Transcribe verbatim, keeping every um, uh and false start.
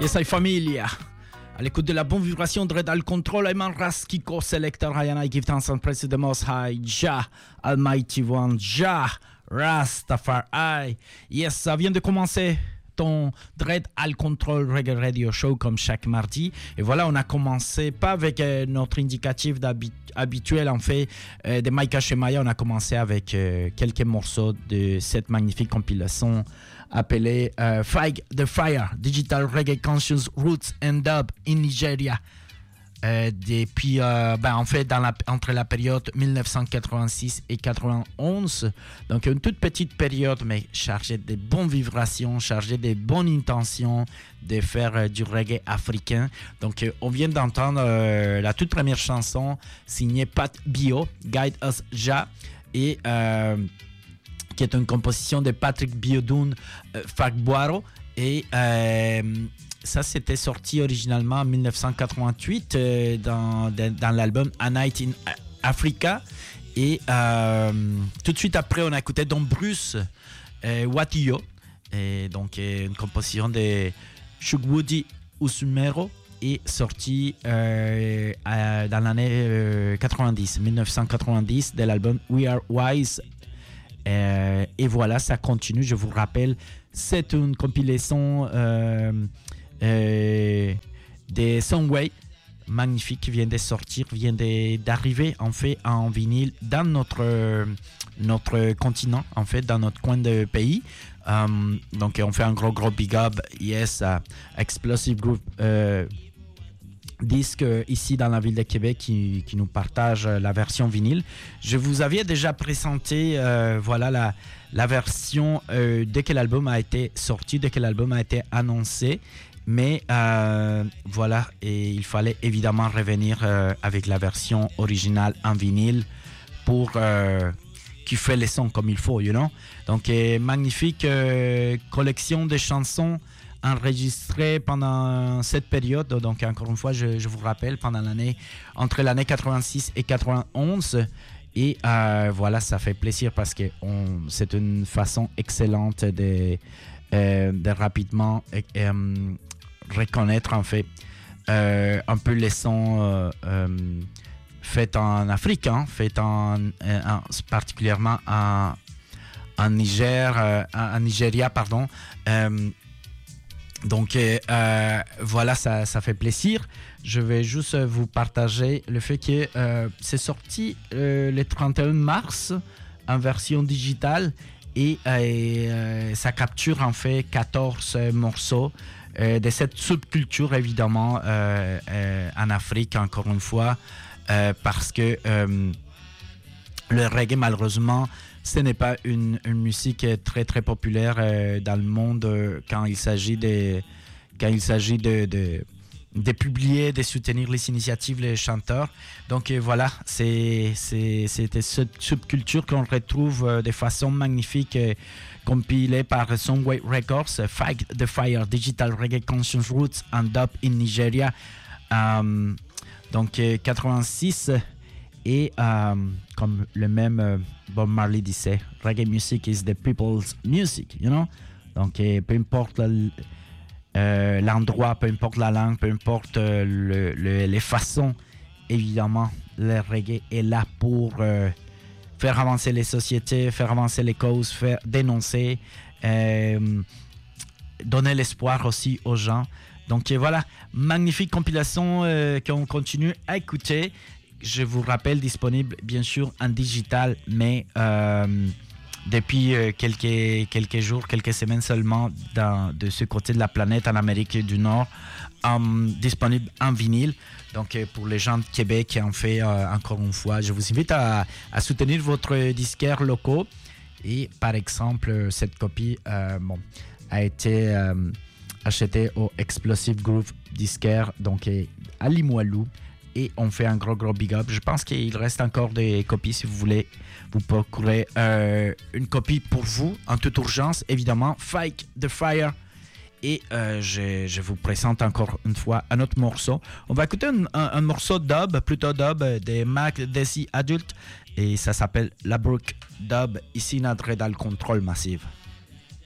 Yes, I familia. À l'écoute de la bonne vibration de Redal Control, I'm on Raskiko Selector, and I give thanks and praise to the Most High, Jah, Almighty One, Jah, Rastafari. Yes, ça vient de commencer ton Dread Al Control Reggae Radio Show comme chaque mardi. Et voilà, on a commencé, pas avec euh, notre indicatif habituel, en fait, euh, de Micah Shemaya, on a commencé avec euh, quelques morceaux de cette magnifique compilation appelée euh, Fight the Fire, Digital Reggae Conscious Roots and Dub in Nigeria. Euh, depuis, euh, ben, en fait, dans la, entre la période dix-neuf cent quatre-vingt-six et quatre-vingt-onze. Donc, une toute petite période, mais chargée de bonnes vibrations, chargée de bonnes intentions de faire euh, du reggae africain. Donc, euh, on vient d'entendre euh, la toute première chanson signée Pat Bio, Guide Us Jah, et euh, qui est une composition de Patrick Biodoun euh, Fagboiro. Et euh, ça, c'était sorti originalement en dix-neuf cent quatre-vingt-huit euh, dans, dans, dans l'album A Night in Africa. Et euh, tout de suite après, on a écouté Don Bruce euh, Watiyo. Et donc, euh, une composition de Chukwudi Usumero est sortie euh, à, dans l'année euh, quatre-vingt-dix, dix-neuf cent quatre-vingt-dix, de l'album We Are Wise. Euh, et voilà, ça continue. Je vous rappelle, c'est une compilation euh, euh, des Songway magnifique qui vient de sortir, vient de, d'arriver en fait en vinyle dans notre, notre continent, en fait, dans notre coin de pays. Um, donc, on fait un gros, gros big up. Yes, uh, Explosive Group. Euh, disque ici dans la ville de Québec qui, qui nous partage la version vinyle. Je vous avais déjà présenté euh, voilà la, la version euh, dès que l'album a été sorti, dès que l'album a été annoncé, mais euh, voilà, et il fallait évidemment revenir euh, avec la version originale en vinyle pour euh, qui fait les sons comme il faut, you know. Donc euh, magnifique euh, collection de chansons enregistré pendant cette période. Donc, encore une fois, je, je vous rappelle, pendant l'année, entre l'année quatre-vingt-six et quatre-vingt-onze. Et euh, voilà, ça fait plaisir parce que on, c'est une façon excellente de, euh, de rapidement euh, reconnaître, en fait, euh, un peu les sons euh, euh, faits en Afrique, hein, faits en, en, particulièrement en, en Niger, euh, en, en Nigeria, pardon. Euh, Donc euh, voilà, ça, ça fait plaisir. Je vais juste vous partager le fait que euh, c'est sorti euh, le trente et un mars en version digitale et euh, ça capture en fait quatorze morceaux euh, de cette subculture évidemment euh, euh, en Afrique encore une fois euh, parce que euh, le reggae malheureusement ce n'est pas une, une musique très très populaire euh, dans le monde euh, quand il s'agit de quand il s'agit de, de, de publier, de soutenir les initiatives, les chanteurs. Donc euh, voilà, c'est, c'est, c'était cette subculture qu'on retrouve euh, de façon magnifique euh, compilée par Songway Records, Fight the Fire, Digital Reggae Conscious Roots and Dub in Nigeria. Euh, donc euh, quatre-vingt-six. Et euh, comme le même euh, Bob Marley disait, reggae music is the people's music, you know. Donc euh, peu importe le, euh, l'endroit, peu importe la langue, peu importe euh, le, le, les façons, évidemment, le reggae est là pour euh, faire avancer les sociétés, faire avancer les causes, faire dénoncer, euh, donner l'espoir aussi aux gens. Donc euh, voilà, magnifique compilation euh, qu'on continue à écouter. Je vous rappelle, disponible bien sûr en digital, mais euh, depuis euh, quelques, quelques jours, quelques semaines seulement dans, de ce côté de la planète, en Amérique du Nord, euh, disponible en vinyle. Donc euh, pour les gens de Québec, en fait, euh, encore une fois, je vous invite à, à soutenir votre disquaire locaux. Et par exemple, cette copie euh, bon, a été euh, achetée au Explosive Group disquaire, donc euh, à Limoilou. Et on fait un gros, gros big up. Je pense qu'il reste encore des copies si vous voulez. Vous procurez euh, une copie pour vous, en toute urgence, évidemment. Fight the Fire. Et euh, je, je vous présente encore une fois un autre morceau. On va écouter un, un, un morceau dub, plutôt dub, de Mac Desi Adult. Et ça s'appelle La Brook Dub, ici, dans le Control Massive.